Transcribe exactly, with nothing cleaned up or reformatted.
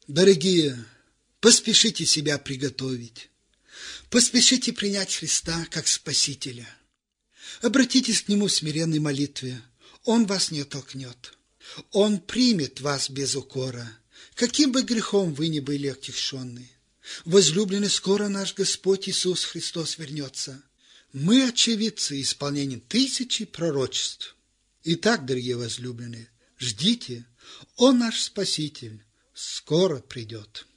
Дорогие, поспешите себя приготовить. Поспешите принять Христа как Спасителя. Обратитесь к Нему в смиренной молитве. Он вас не оттолкнет. Он примет вас без укора, каким бы грехом вы ни были отягченны. Возлюбленный, скоро наш Господь Иисус Христос вернется. Мы очевидцы исполнения тысячи пророчеств. Итак, дорогие возлюбленные, ждите, Он наш Спаситель скоро придет.